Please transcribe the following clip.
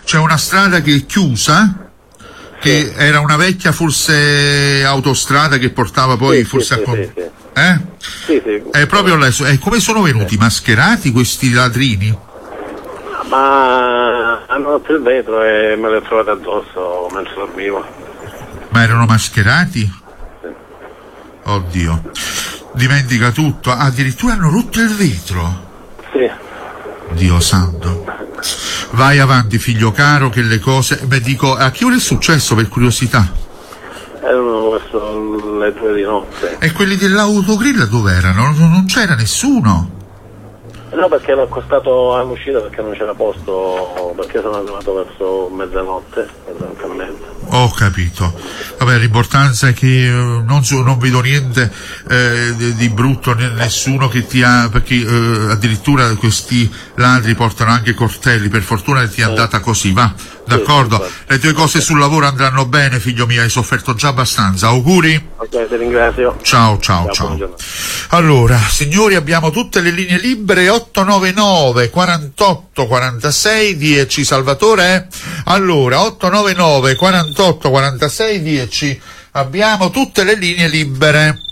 c'è una strada che è chiusa, che era una vecchia forse autostrada che portava poi Sì, È proprio come sono venuti mascherati questi ladrini? Ma hanno rotto il vetro e me l'ho trovato addosso mentre dormivo. Ma erano mascherati? Sì. Oddio, dimentica tutto, addirittura hanno rotto il vetro? Sì. Dio santo. Vai avanti, figlio caro, che le cose... a che ora è successo, per curiosità? Erano verso le 2 di notte. E quelli dell'autogrill dove erano? Non c'era nessuno? No, perché l'ho accostato all'uscita perché non c'era posto, perché sono arrivato verso mezzanotte, esattamente. Ho capito. Vabbè, l'importanza è che non vedo niente di brutto, nessuno che ti ha, perché addirittura questi ladri portano anche coltelli, per fortuna ti è andata così, va, d'accordo? Sì. Le tue cose sul lavoro andranno bene, figlio mio, hai sofferto già abbastanza, auguri? Ok, ti ringrazio. Ciao. Allora, signori, abbiamo tutte le linee libere, 899 48 46 10, Salvatore? Allora, 899 48 46 10, abbiamo tutte le linee libere.